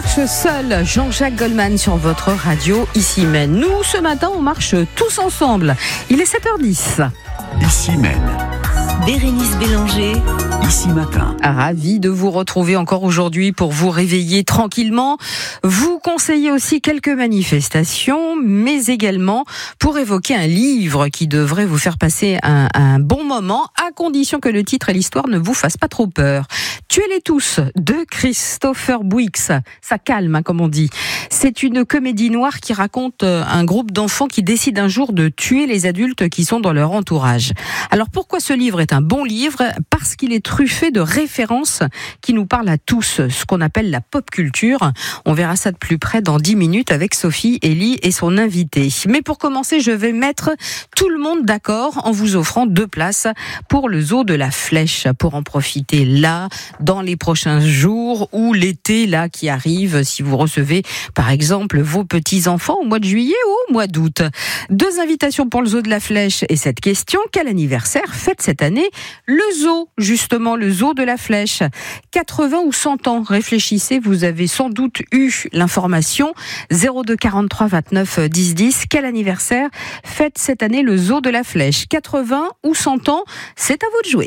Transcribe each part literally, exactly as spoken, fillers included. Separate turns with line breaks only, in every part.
marche seul, Jean-Jacques Goldman sur votre radio, ici Maine. Nous, ce matin, on marche tous ensemble. Il est sept heures dix.
Ici Maine.
Bérénice Bélanger.
Ici Matin.
Ravi de vous retrouver encore aujourd'hui pour vous réveiller tranquillement. Vous conseillez aussi quelques manifestations, mais également pour évoquer un livre qui devrait vous faire passer un, un bon moment, à condition que le titre et l'histoire ne vous fassent pas trop peur. Tuez-les tous, de Christopher Bouix. Ça calme, hein, comme on dit. C'est une comédie noire qui raconte un groupe d'enfants qui décident un jour de tuer les adultes qui sont dans leur entourage. Alors pourquoi ce livre est un bon livre ? Parce qu'il est truffé de références qui nous parlent à tous, ce qu'on appelle la pop culture. On verra ça de plus près dans dix minutes avec Sophie, Elie et son invité. Mais pour commencer, je vais mettre tout le monde d'accord en vous offrant deux places pour le zoo de la Flèche, pour en profiter là, dans les prochains jours, ou l'été là qui arrive, si vous recevez par exemple vos petits-enfants au mois de juillet ou au mois d'août. Deux invitations pour le zoo de la Flèche et cette question, quel anniversaire fête cette année le zoo, justement le zoo de la Flèche? quatre-vingts ou cent ans? Réfléchissez, vous avez sans doute eu l'information. Zéro deux quarante-trois vingt-neuf dix dix. Quel anniversaire fête cette année le zoo de la Flèche? quatre-vingts ou cent ans? C'est à vous de jouer.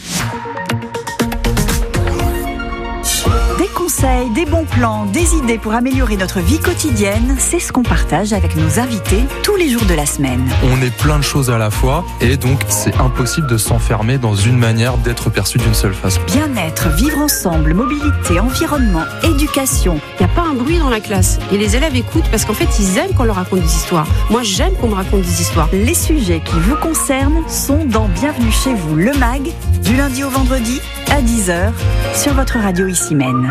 Des conseils, des bons plans, des idées pour améliorer notre vie quotidienne, c'est ce qu'on partage avec nos invités tous les jours de la semaine.
On est plein de choses à la fois et donc c'est impossible de s'enfermer dans une manière d'être perçu d'une seule façon.
Bien-être, vivre ensemble, mobilité, environnement, éducation.
Il n'y a pas un bruit dans la classe et les élèves écoutent parce qu'en fait ils aiment qu'on leur raconte des histoires. Moi j'aime qu'on me raconte des histoires.
Les sujets qui vous concernent sont dans Bienvenue chez vous, le mag, du lundi au vendredi à dix heures sur votre radio Ici Maine.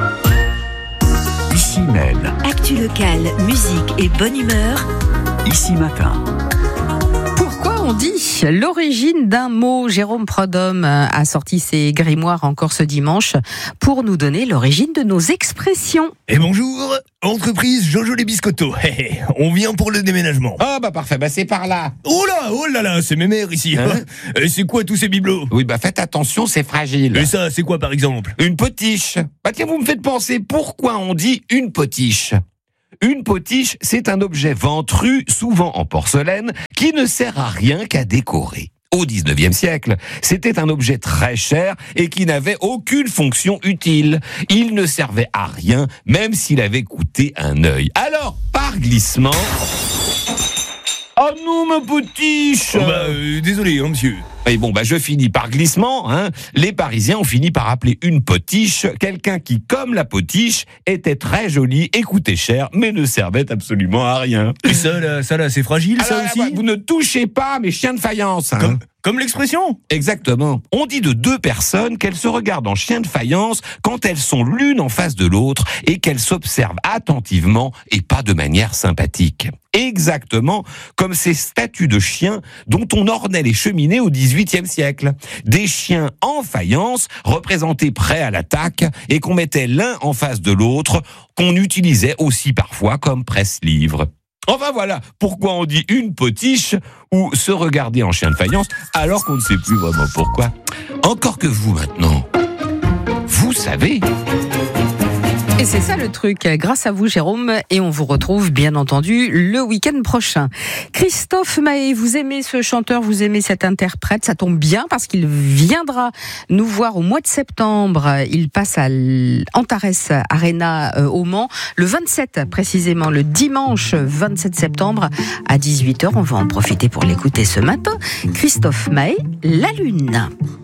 Ici Maine.
Actu locale, musique et bonne humeur.
Ici Matin.
Pourquoi on dit l'origine d'un mot? Jérôme Prodhomme a sorti ses grimoires encore ce dimanche pour nous donner l'origine de nos expressions.
Et bonjour, entreprise Jojo les Biscottos. On vient pour le déménagement.
Ah bah parfait, bah c'est par là.
Oh là, oh là là, c'est mes mères ici.
Hein
Et c'est quoi tous ces bibelots?
Oui bah faites attention, c'est fragile.
Et ça, c'est quoi par exemple?
Une potiche. Bah tiens, vous me faites penser, pourquoi on dit une potiche? Une potiche, c'est un objet ventru, souvent en porcelaine, qui ne sert à rien qu'à décorer. Au dix-neuvième siècle, c'était un objet très cher et qui n'avait aucune fonction utile. Il ne servait à rien, même s'il avait coûté un œil. Alors, par glissement... Oh non, ma potiche!
Oh bah, euh, désolé, hein, monsieur.
Et bon, bah, je finis par glissement, hein. Les Parisiens ont fini par appeler une potiche quelqu'un qui, comme la potiche, était très joli et coûtait cher, mais ne servait absolument à rien.
Et ça là, ça là, c'est fragile,
Alors,
ça
là,
aussi?
bah, vous ne touchez pas à mes chiens de faïence, hein.
Comme, comme l'expression?
Exactement. On dit de deux personnes qu'elles se regardent en chien de faïence quand elles sont l'une en face de l'autre et qu'elles s'observent attentivement et pas de manière sympathique. Exactement comme ces statues de chiens dont on ornait les cheminées au dix-huitième siècle. Des chiens en faïence, représentés prêts à l'attaque, et qu'on mettait l'un en face de l'autre, qu'on utilisait aussi parfois comme presse-livre. Enfin voilà, pourquoi on dit une potiche ou se regarder en chien de faïence alors qu'on ne sait plus vraiment pourquoi. Encore que vous maintenant, vous savez...
Et c'est ça le truc, grâce à vous Jérôme, et on vous retrouve bien entendu le week-end prochain. Christophe Maé, vous aimez ce chanteur, vous aimez cet interprète, ça tombe bien parce qu'il viendra nous voir au mois de septembre. Il passe à Antares Arena euh, au Mans, le vingt-sept précisément, le dimanche vingt-sept septembre à dix-huit heures. On va en profiter pour l'écouter ce matin. Christophe Maé, La Lune.